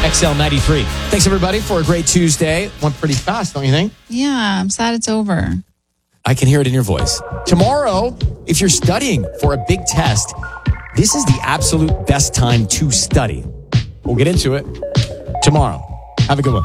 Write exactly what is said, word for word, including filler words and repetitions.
X L ninety-three. Thanks, everybody, for a great Tuesday. Went pretty fast, don't you think? Yeah, I'm sad it's over. I can hear it in your voice. Tomorrow, if you're studying for a big test, this is the absolute best time to study. We'll get into it tomorrow. Have a good one.